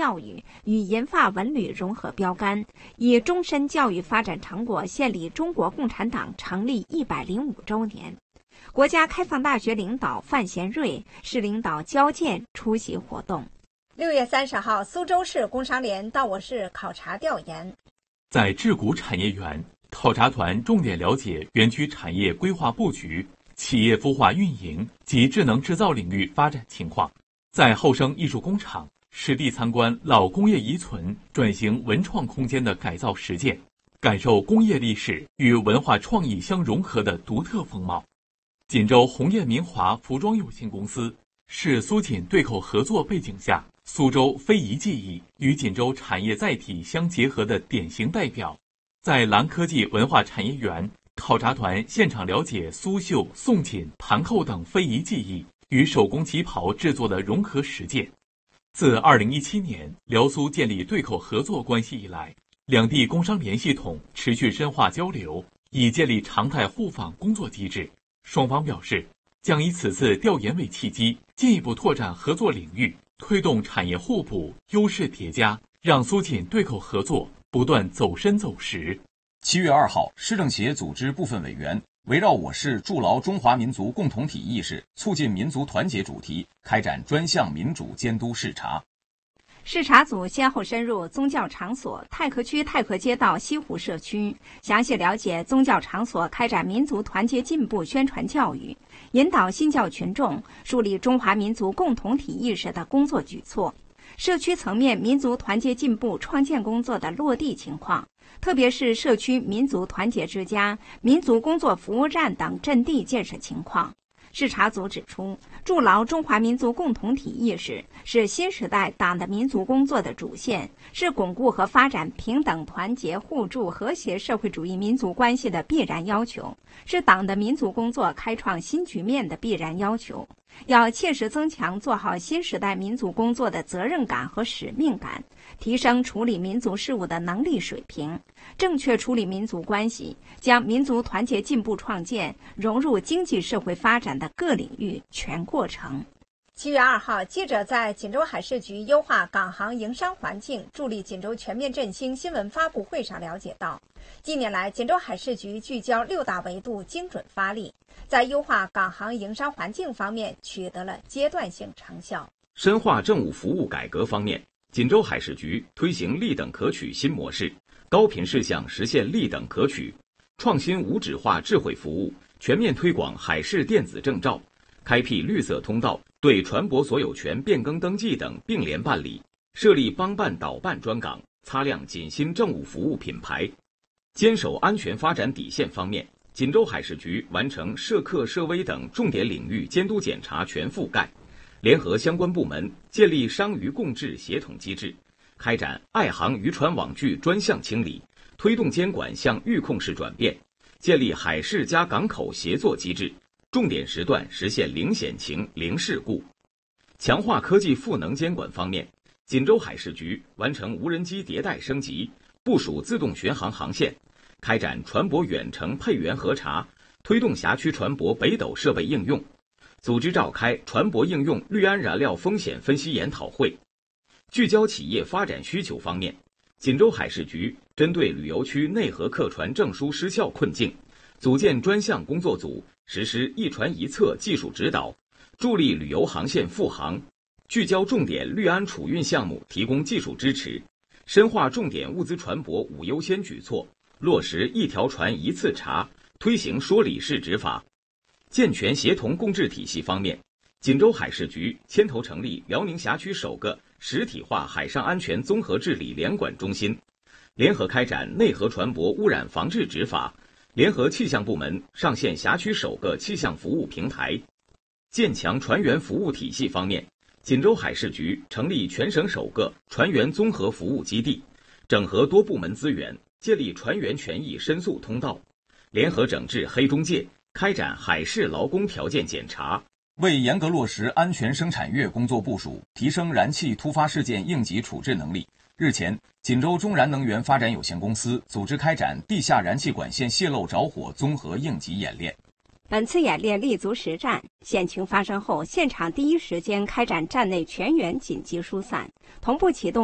教育与银发文旅融合标杆，以终身教育发展成果献礼中国共产党成立105周年。国家开放大学领导范贤瑞、市领导焦健出席活动。6月30号，苏州市工商联到我市考察调研。 在智谷产业园，考察团重点了解园区产业规划布局、企业孵化运营及智能制造领域发展情况。在后生艺术工厂实地参观老工业遗存转型文创空间的改造实践，感受工业历史与文化创意相融合的独特风貌。锦州鸿雁明华服装有限公司是苏锦对口合作背景下，苏州非遗技艺与锦州产业载体相结合的典型代表。在蓝科技文化产业园，考察团现场了解苏绣、宋锦、盘扣等非遗技艺与手工旗袍制作的融合实践。自2017年辽苏建立对口合作关系以来，两地工商联系统持续深化交流，已建立常态互访工作机制。双方表示，将以此次调研为契机，进一步拓展合作领域，推动产业互补、优势叠加，让苏锦对口合作不断走深走实。 7月2号，市政协组织部分委员围绕我市筑牢中华民族共同体意识、促进民族团结主题，开展专项民主监督视察。 视察组先后深入宗教场所、太和区太和街道西湖社区，详细了解宗教场所开展民族团结进步宣传教育，引导信教群众树立中华民族共同体意识的工作举措，社区层面民族团结进步创建工作的落地情况，特别是社区民族团结之家、民族工作服务站等阵地建设情况。视察组指出，筑牢中华民族共同体意识是新时代党的民族工作的主线，是巩固和发展平等、团结、互助、和谐社会主义民族关系的必然要求，是党的民族工作开创新局面的必然要求。要切实增强做好新时代民族工作的责任感和使命感，提升处理民族事务的能力水平，正确处理民族关系，将民族团结进步创建融入经济社会发展的各领域全过程。7月2号，记者在锦州海事局优化港航营商环境，助力锦州全面振兴新闻发布会上了解到，近年来锦州海事局聚焦6大维度精准发力，在优化港航营商环境方面取得了阶段性成效。 深化政务服务改革方面，锦州海事局推行立等可取新模式，高频事项实现立等可取，创新无纸化智慧服务，全面推广海事电子证照，开辟绿色通道，对船舶所有权变更登记等并联办理，设立帮办导办专岗，擦亮锦新政务服务品牌。坚守安全发展底线方面，锦州海事局完成涉客涉危等重点领域监督检查全覆盖，联合相关部门建立商渔共治协同机制，开展爱航渔船网具专项清理，推动监管向预控式转变，建立海事加港口协作机制，重点时段实现零险情、零事故。强化科技赋能监管方面，锦州海事局完成无人机迭代升级，部署自动巡航航线，开展船舶远程配员核查，推动辖区船舶北斗设备应用，组织召开船舶应用氯胺燃料风险分析研讨会。聚焦企业发展需求方面，锦州海事局针对旅游区内河客船证书失效困境，组建专项工作组，实施一船一策技术指导，助力旅游航线复航，聚焦重点氯胺储运项目提供技术支持，深化重点物资船舶5优先举措，落实一条船一次查，推行说理式执法。健全协同共治体系方面，锦州海事局牵头成立辽宁辖区首个实体化海上安全综合治理联管中心，联合开展内河船舶污染防治执法，联合气象部门上线辖区首个气象服务平台。建强船员服务体系方面，锦州海事局成立全省首个船员综合服务基地，整合多部门资源，建立船员权益申诉通道，联合整治黑中介，开展海事劳工条件检查。为严格落实安全生产月工作部署，提升燃气突发事件应急处置能力，日前，锦州中燃能源发展有限公司组织开展地下燃气管线泄漏着火综合应急演练。 本次演练立足实战，险情发生后，现场第一时间开展站内全员紧急疏散，同步启动